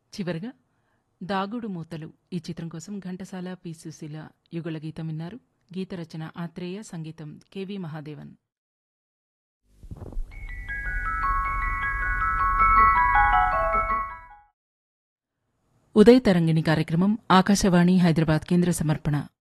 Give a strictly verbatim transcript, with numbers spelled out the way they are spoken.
చివరగా దాగుడు మూతలు ఈ చిత్రం కోసం ఘంటసాల పి సుశీల యుగళ గీతం విన్నారు. గీత రచన ఆత్రేయ, సంగీతం కెవి మహాదేవన్. ఉదయ తరంగిణి కార్యక్రమం ఆకాశవాణి హైదరాబాద్ కేంద్ర సమర్పణ.